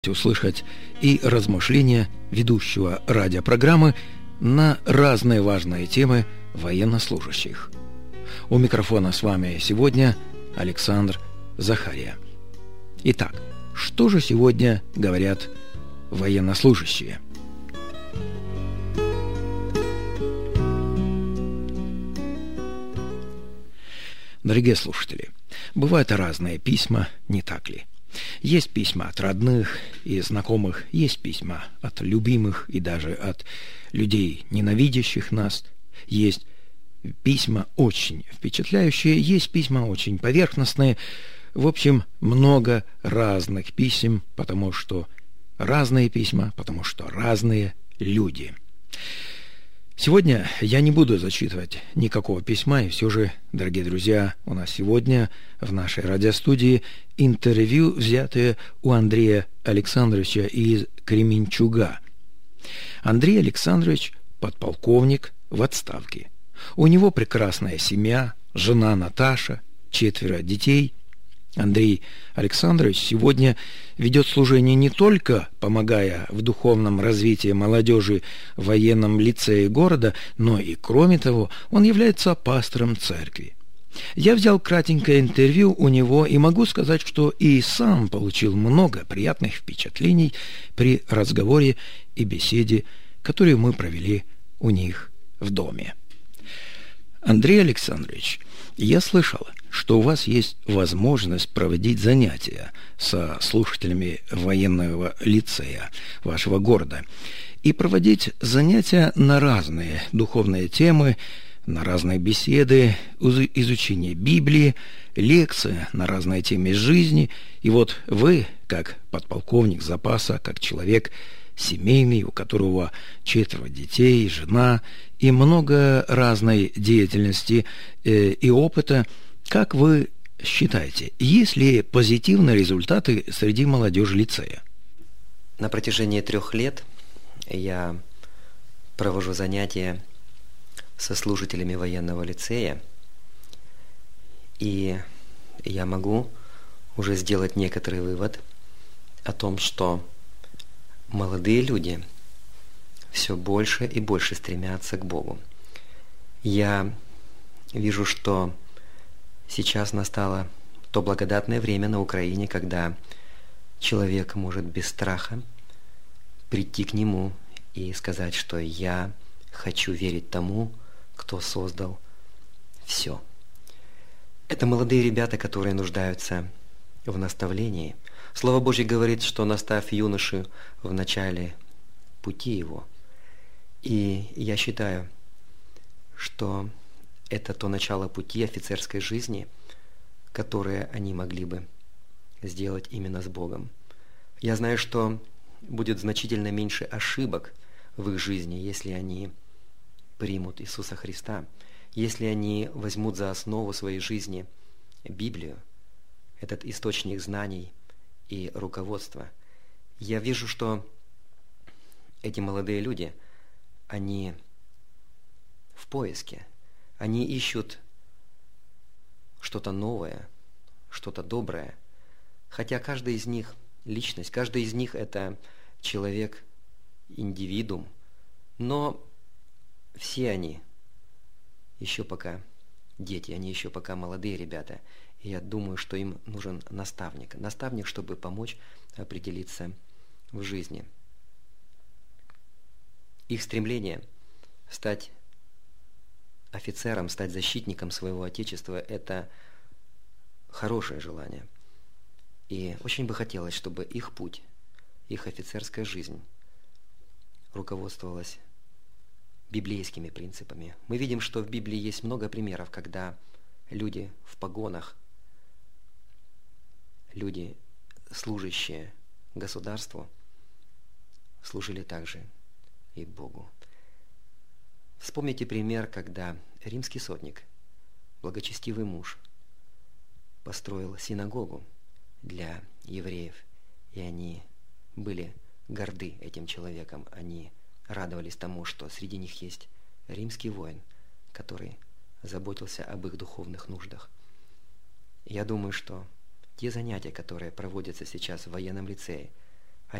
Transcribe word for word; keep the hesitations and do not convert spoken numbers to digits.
услышать и размышления ведущего радиопрограммы на разные важные темы военнослужащих. У микрофона с вами сегодня Александр Захария. Итак, что же сегодня говорят военнослужащие? Дорогие слушатели, бывают разные письма, не так ли? Есть письма от родных и знакомых, есть письма от любимых и даже от людей, ненавидящих нас. Есть письма очень впечатляющие, есть письма очень поверхностные. В общем, много разных писем, потому что разные письма, потому что разные люди. Сегодня я не буду зачитывать никакого письма, и все же, дорогие друзья, у нас сегодня в нашей радиостудии интервью, взятое у Андрея Александровича из Кременчуга. Андрей Александрович – подполковник в отставке. У него прекрасная семья, жена Наташа, четверо детей. Андрей Александрович сегодня ведет служение не только помогая в духовном развитии молодежи в военном лицее города, но и, кроме того, он является пастором церкви. Я взял кратенькое интервью у него и могу сказать, что и сам получил много приятных впечатлений при разговоре и беседе, которую мы провели у них в доме. Андрей Александрович, я слышал, что у вас есть возможность проводить занятия со слушателями военного лицея вашего города и проводить занятия на разные духовные темы, на разные беседы, изучение Библии, лекции на разные темы жизни. И вот вы, как подполковник запаса, как человек семейный, у которого четверо детей, жена и много разной деятельности э, и опыта, как вы считаете, есть ли позитивные результаты среди молодежи лицея? На протяжении трех лет я провожу занятия со служителями военного лицея, и я могу уже сделать некоторый вывод о том, что молодые люди все больше и больше стремятся к Богу. Я вижу, что сейчас настало то благодатное время на Украине, когда человек может без страха прийти к Нему и сказать, что я хочу верить тому, кто создал все. Это молодые ребята, которые нуждаются в наставлении. Слово Божье говорит, что наставь юношу в начале пути его. И я считаю, что это то начало пути офицерской жизни, которое они могли бы сделать именно с Богом. Я знаю, что будет значительно меньше ошибок в их жизни, если они примут Иисуса Христа, если они возьмут за основу своей жизни Библию, этот источник знаний и руководства. Я вижу, что эти молодые люди, они в поиске. Они ищут что-то новое, что-то доброе. Хотя каждый из них личность, каждый из них это человек, индивидуум. Но все они еще пока дети, они еще пока молодые ребята. И я думаю, что им нужен наставник. Наставник, чтобы помочь определиться в жизни. Их стремление стать офицером, стать защитником своего Отечества – это хорошее желание. И очень бы хотелось, чтобы их путь, их офицерская жизнь руководствовалась библейскими принципами. Мы видим, что в Библии есть много примеров, когда люди в погонах, люди, служащие государству, служили также и Богу. Вспомните пример, когда римский сотник, благочестивый муж, построил синагогу для евреев, и они были горды этим человеком. Они радовались тому, что среди них есть римский воин, который заботился об их духовных нуждах. Я думаю, что те занятия, которые проводятся сейчас в военном лицее,